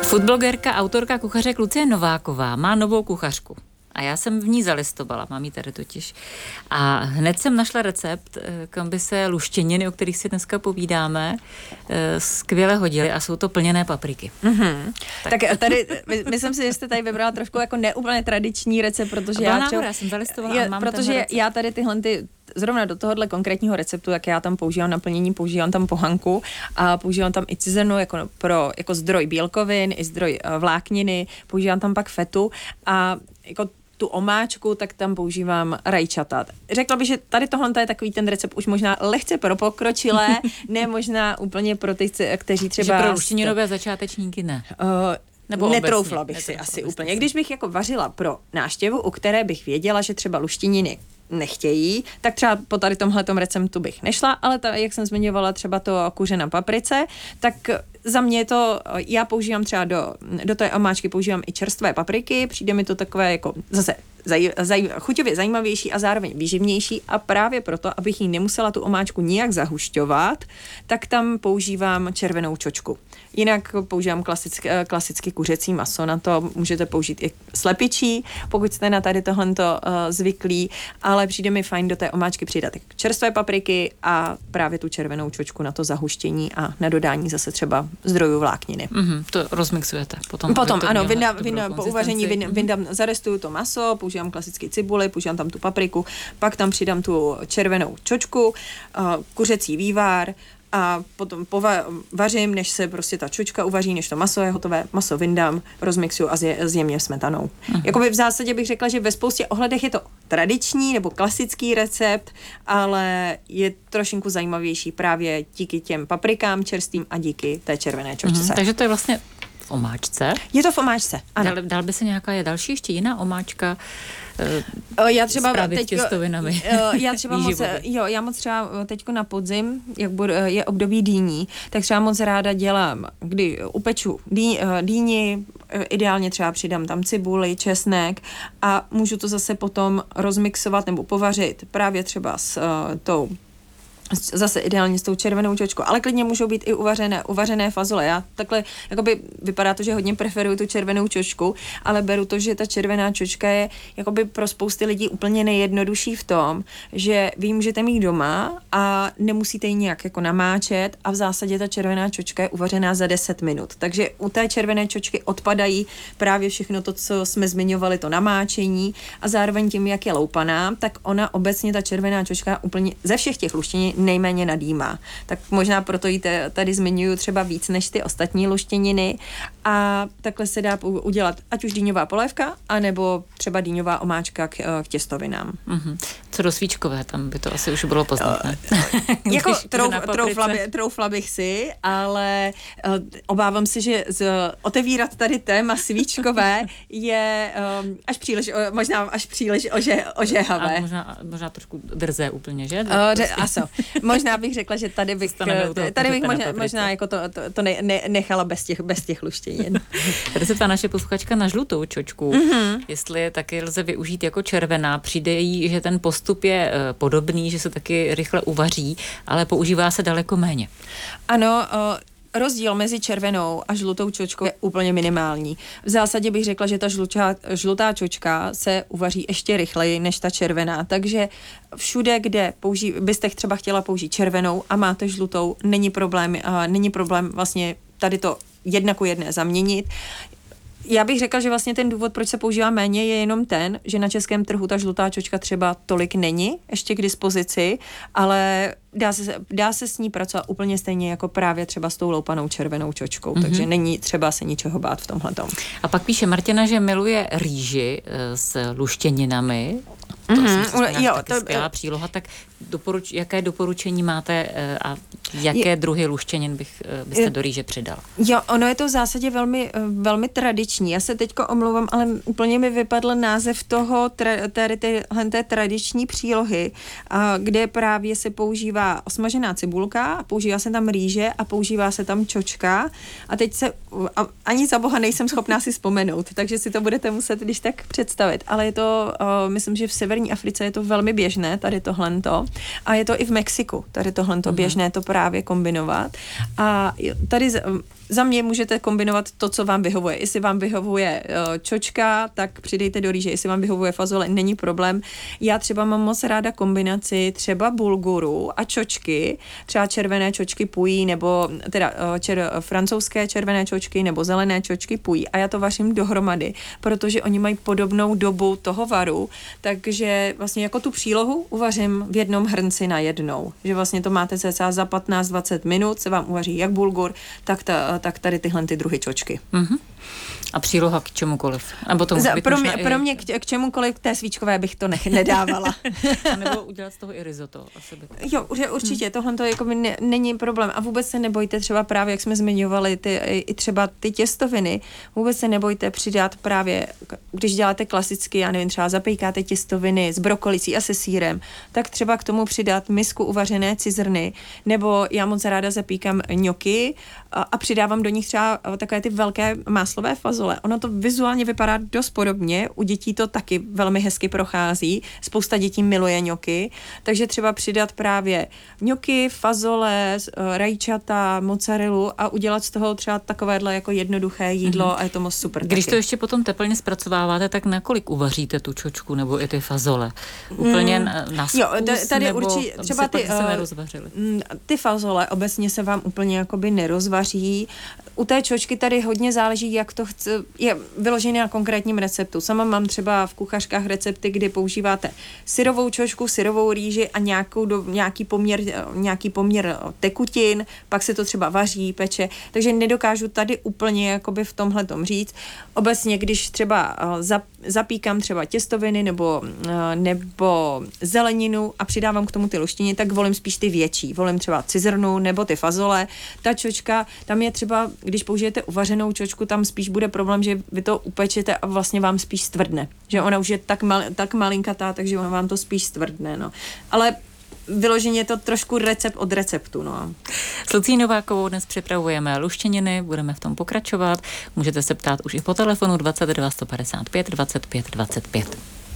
Foodblogerka, autorka kuchařek Lucie Nováková má novou kuchařku. A já jsem v ní zalistovala, mám ji tady totiž. A hned jsem našla recept, kam by se luštěniny, o kterých si dneska povídáme, skvěle hodily a jsou to plněné papriky. Mm-hmm. Tak tady, myslím si, že jste tady vybrala trošku jako neúplně tradiční recept, protože já jsem zalistovala a mám protože já tady zrovna do tohohle konkrétního receptu, jak já tam používám naplnění, používám tam pohanku a používám tam i cizrnu jako zdroj bílkovin, i zdroj vlákniny, používám tam pak fetu a jako tu omáčku, tak tam používám rajčata. Řekla bych, že tady tohle je takový ten recept už možná lehce pro pokročilé, ne možná úplně pro ty, kteří třeba... Že pro luštěninové začátečníky ne. Nebo netroufla bych si asi úplně. Když bych jako vařila pro návštěvu, u které bych věděla, že třeba luštěniny nechtějí, tak třeba po tady tomhletom receptu bych nešla, ale jak jsem zmiňovala třeba to kuře na paprice, tak za mě to, já používám třeba do té omáčky používám i čerstvé papriky, přijde mi to takové jako zase chuťově zajímavější a zároveň výživnější a právě proto, abych jí nemusela tu omáčku nijak zahušťovat, tak tam používám červenou čočku. Jinak používám klasicky kuřecí maso, na to můžete použít i slepičí, pokud jste na tady tohleto zvyklí, ale přijde mi fajn do té omáčky přidat čerstvé papriky a právě tu červenou čočku na to zahuštění a na dodání zase třeba zdrojů vlákniny. Mm-hmm, to rozmixujete. Potom Ano, po uvaření zarestuju to maso, používám klasicky cibuli, používám tam tu papriku, pak tam přidám tu červenou čočku, kuřecí vývar a potom vařím, než se prostě ta čočka uvaří, než to maso je hotové, maso vyndám, rozmixuju a zjemně smetanou. Jakoby v zásadě bych řekla, že ve spoustě ohledech je to tradiční nebo klasický recept, ale je trošinku zajímavější právě díky těm paprikám čerstvým a díky té červené čočce. Takže to je vlastně v omáčce? Je to v omáčce, ano. Dal by se nějaká, je další ještě jiná omáčka? Já třeba teď těstovinami. Já moc třeba teďko na podzim, jak je období dýní, tak třeba moc ráda dělám, kdy upeču dýni, ideálně třeba přidám tam cibuli, česnek a můžu to zase potom rozmixovat nebo povařit právě třeba s tou zase ideálně s tou červenou čočkou, ale klidně můžou být i uvařené fazole. Já takhle, jakoby vypadá to, že hodně preferuju tu červenou čočku, ale beru to, že ta červená čočka je jakoby pro spousty lidí úplně nejjednodušší v tom, že vy ji můžete mít doma a nemusíte ji nějak jako namáčet a v zásadě ta červená čočka je uvařená za 10 minut. Takže u té červené čočky odpadají právě všechno to, co jsme zmiňovali, to namáčení a zároveň tím, jak je loupaná, tak ona obecně ta červená čočka úplně ze všech těch luštěnin nejméně nadýmá. Tak možná proto ji tady zmiňuji třeba víc než ty ostatní luštěniny a takhle se dá udělat ať už dýňová polévka, anebo třeba dýňová omáčka k těstovinám. Mm-hmm. Co do svíčkové, tam by to asi už bylo poznat, ne? Jako troufla bych si, ale obávám se, že otevírat tady téma svíčkové je možná až příliš ožehavé. A možná trošku drzé úplně, že? Možná bych řekla, že tady bych možná jako to nechala bez těch luštěnin. Tady se ta naše posluchačka na žlutou čočku, jestli je taky lze využít jako červená, přijde jí, že ten postup je podobný, že se taky rychle uvaří, ale používá se daleko méně. Ano, rozdíl mezi červenou a žlutou čočkou je úplně minimální. V zásadě bych řekla, že ta žlutá čočka se uvaří ještě rychleji než ta červená, takže všude, kde byste třeba chtěla použít červenou a máte žlutou, není problém vlastně tady to 1:1 zaměnit. Já bych řekla, že vlastně ten důvod, proč se používá méně, je jenom ten, že na českém trhu ta žlutá čočka třeba tolik není ještě k dispozici, ale dá se s ní pracovat úplně stejně jako právě třeba s tou loupanou červenou čočkou, takže není třeba se ničeho bát v tomhletom. A pak píše Martina, že miluje rýži s luštěninami. To je skvělá příloha, tak jaké doporučení máte a jaké druhy luštěnin byste do rýže přidal? Jo, ono je to v zásadě velmi, velmi tradiční. Já se teďko omlouvám, ale úplně mi vypadl název toho té tradiční přílohy, kde právě se používá osmažená cibulka, používá se tam rýže a používá se tam čočka a teď ani za boha nejsem schopná si vzpomenout, takže si to budete muset když tak představit, ale je to, myslím, že v severní Africe je to velmi běžné, tady tohleto. A je to i v Mexiku, tady tohle to běžné to právě kombinovat. A tady za mě můžete kombinovat to, co vám vyhovuje. Jestli vám vyhovuje čočka, tak přidejte do rýže. Jestli vám vyhovuje fazole, není problém. Já třeba mám moc ráda kombinaci třeba bulguru a čočky, třeba červené čočky pují, nebo teda francouzské červené čočky nebo zelené čočky pují. A já to vařím dohromady, protože oni mají podobnou dobu toho varu, takže vlastně jako tu přílohu uvařím v jednom hrnci na jednou. Že vlastně to máte cca za 15-20 minut, se vám uvaří jak bulgur, tak tady tyhle ty druhy čočky. A příloha k čemukoliv? Nebo to pro mě k čemukoliv, k té svíčkové bych to nedávala. A nebo udělat z toho i risotto. Asi by to... Jo, určitě, tohle to jako není problém. A vůbec se nebojte třeba právě, jak jsme zmiňovali, i třeba ty těstoviny, vůbec se nebojte přidat právě, když děláte klasicky, já nevím, třeba zapejkáte těstoviny s brokolicí a se sýrem, tak třeba k tomu přidat misku uvařené cizrny, nebo já moc ráda zapíkám ňoky a přidávám do nich třeba takové ty velké máslové fazole. Ono to vizuálně vypadá dost podobně, u dětí to taky velmi hezky prochází, spousta dětí miluje ňoky, takže třeba přidat právě ňoky, fazole, rajčata, mozzarellu a udělat z toho třeba takovéhle jako jednoduché jídlo a je to moc super. Když to ještě potom teplně zpracováváte, tak na kolik uvaříte tu čočku nebo i ty fazole? Úplně na zkus, jo, tady nebo určitě, třeba ty fazole obecně se vám úplně jakoby nerozvaří. U té čočky tady hodně záleží, jak to chce, je vyložené na konkrétním receptu. Sama mám třeba v kuchařkách recepty, kdy používáte syrovou čočku, syrovou rýži a nějaký poměr tekutin, pak se to třeba vaří, peče, takže nedokážu tady úplně jakoby v tomhletom říct. Obecně, když třeba zapíkám třeba těstoviny nebo zeleninu a přidávám k tomu ty luštiny, tak volím spíš ty větší. Volím třeba cizrnu nebo ty fazole. Ta čočka, tam je třeba, když použijete uvařenou čočku, tam spíš bude problém, že vy to upečete a vlastně vám spíš stvrdne. Že ona už je tak malinkatá, takže ona vám to spíš stvrdne. No. Ale vyloženě je to trošku recept od receptu. No. S Lucí Novákovou dnes připravujeme luštěniny, budeme v tom pokračovat. Můžete se ptát už i po telefonu 22 155 25 25.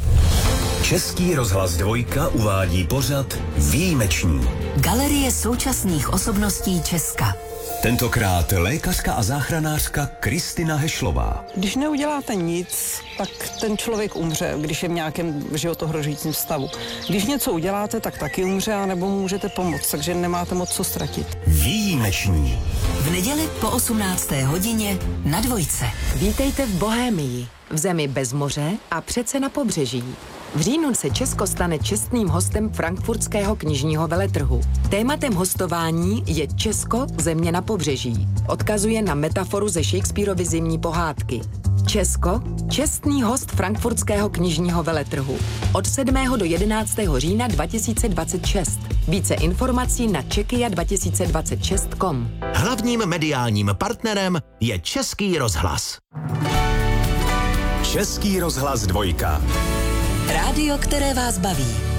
Český rozhlas 2 uvádí pořad Výjimeční. Galerie současných osobností Česka. Tentokrát lékařka a záchranářka Kristina Hešlová. Když neuděláte nic, tak ten člověk umře, když je v nějakém životohrožujícím stavu. Když něco uděláte, tak taky umře, anebo mu můžete pomoct, takže nemáte moc co ztratit. Výjimeční. V neděli po 18. hodině na 2. Vítejte v Bohémii, v zemi bez moře a přece na pobřeží. V říjnu se Česko stane čestným hostem frankfurtského knižního veletrhu. Tématem hostování je Česko, země na pobřeží. Odkazuje na metaforu ze Shakespearovy Zimní pohádky. Česko, čestný host frankfurtského knižního veletrhu. Od 7. do 11. října 2026. Více informací na czekia2026.com. Hlavním mediálním partnerem je Český rozhlas. Český rozhlas 2. Rádio, které vás baví.